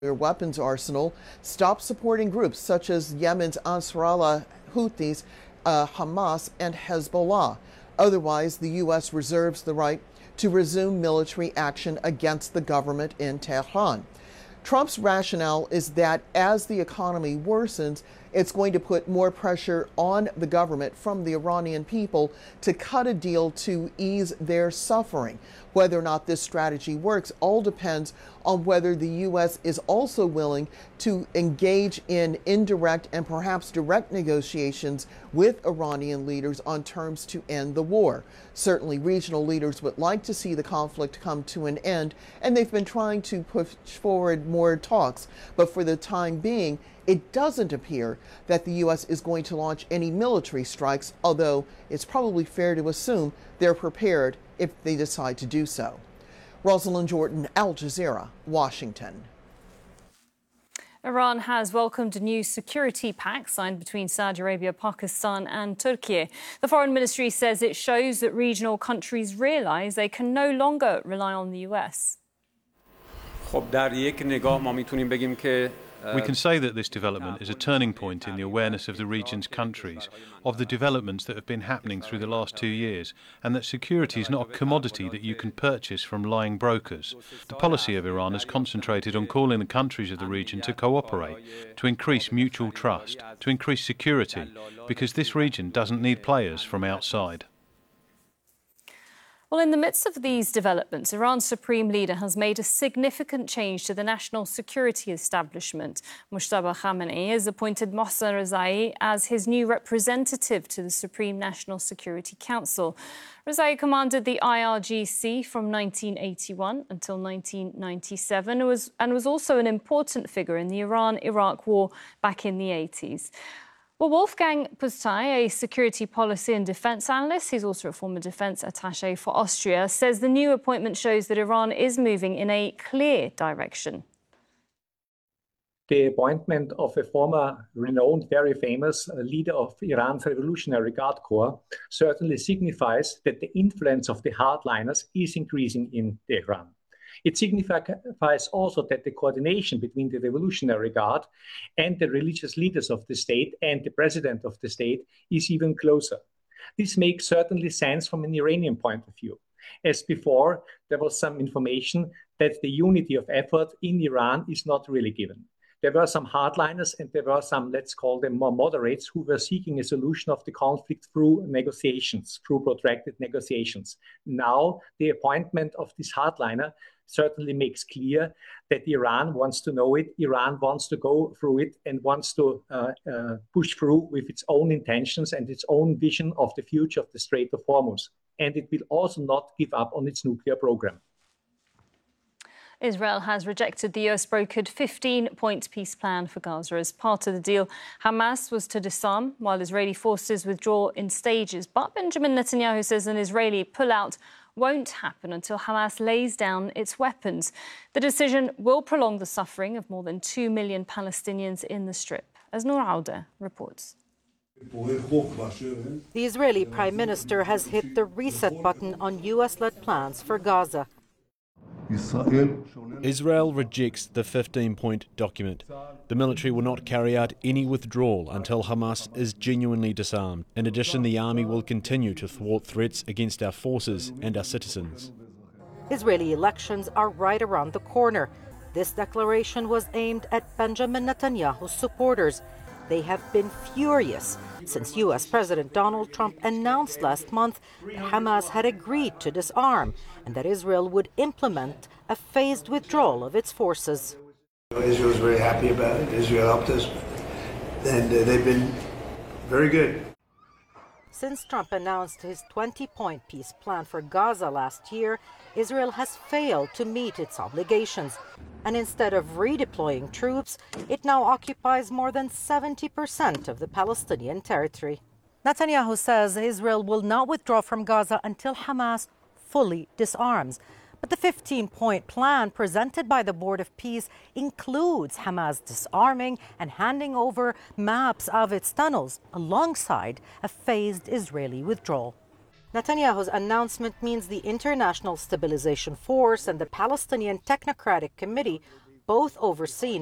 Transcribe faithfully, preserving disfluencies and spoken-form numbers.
Their weapons arsenal, stop supporting groups such as Yemen's Ansarallah Houthis, uh, Hamas, and Hezbollah. Otherwise, the U S reserves the right to resume military action against the government in Tehran. Trump's rationale is that as the economy worsens, it's going to put more pressure on the government from the Iranian people to cut a deal to ease their suffering. Whether or not this strategy works all depends on whether the U S is also willing to engage in indirect and perhaps direct negotiations with Iranian leaders on terms to end the war. Certainly, regional leaders would like to see the conflict come to an end, and they've been trying to push forward more talks. But for the time being, it doesn't appear that the U S is going to launch any military strikes, although it's probably fair to assume they're prepared if they decide to do so. Rosalind Jordan, Al Jazeera, Washington. Iran has welcomed a new security pact signed between Saudi Arabia, Pakistan and Turkey. The Foreign Ministry says it shows that regional countries realise they can no longer rely on the U S. We can say that this development is a turning point in the awareness of the region's countries of the developments that have been happening through the last two years, and that security is not a commodity that you can purchase from lying brokers. The policy of Iran has concentrated on calling the countries of the region to cooperate, to increase mutual trust, to increase security, because this region doesn't need players from outside. Well, in the midst of these developments, Iran's supreme leader has made a significant change to the national security establishment. Mojtaba Khamenei has appointed Mohsen Rezai as his new representative to the Supreme National Security Council. Rezai commanded the I R G C from nineteen eighty-one until nineteen ninety-seven and was, and was also an important figure in the Iran-Iraq war back in the eighties. Well, Wolfgang Pusztai, a security policy and defence analyst, he's also a former defence attaché for Austria, says the new appointment shows that Iran is moving in a clear direction. The appointment of a former renowned, very famous leader of Iran's Revolutionary Guard Corps certainly signifies that the influence of the hardliners is increasing in Tehran. It signifies also that the coordination between the Revolutionary Guard and the religious leaders of the state and the president of the state is even closer. This makes certainly sense from an Iranian point of view. As before, there was some information that the unity of effort in Iran is not really given. There were some hardliners and there were some, let's call them more moderates, who were seeking a solution of the conflict through negotiations, through protracted negotiations. Now, the appointment of this hardliner certainly makes clear that Iran wants to know it, Iran wants to go through it and wants to uh, uh, push through with its own intentions and its own vision of the future of the Strait of Hormuz. And it will also not give up on its nuclear program. Israel has rejected the U S-brokered fifteen-point peace plan for Gaza. As part of the deal, Hamas was to disarm while Israeli forces withdraw in stages. But Benjamin Netanyahu says an Israeli pullout won't happen until Hamas lays down its weapons. The decision will prolong the suffering of more than two million Palestinians in the Strip, as Noor Auda reports. The Israeli Prime Minister has hit the reset button on U S-led plans for Gaza. Israel rejects the fifteen-point document. The military will not carry out any withdrawal until Hamas is genuinely disarmed. In addition, the army will continue to thwart threats against our forces and our citizens. Israeli elections are right around the corner. This declaration was aimed at Benjamin Netanyahu's supporters. They have been furious since U S President Donald Trump announced last month that Hamas had agreed to disarm and that Israel would implement a phased withdrawal of its forces. Israel is very happy about it. Israel helped us, and uh, they've been very good. Since Trump announced his twenty-point peace plan for Gaza last year, Israel has failed to meet its obligations. And instead of redeploying troops, it now occupies more than seventy percent of the Palestinian territory. Netanyahu says Israel will not withdraw from Gaza until Hamas fully disarms. But the fifteen-point plan presented by the Board of Peace includes Hamas disarming and handing over maps of its tunnels alongside a phased Israeli withdrawal. Netanyahu's announcement means the International Stabilization Force and the Palestinian Technocratic Committee both overseen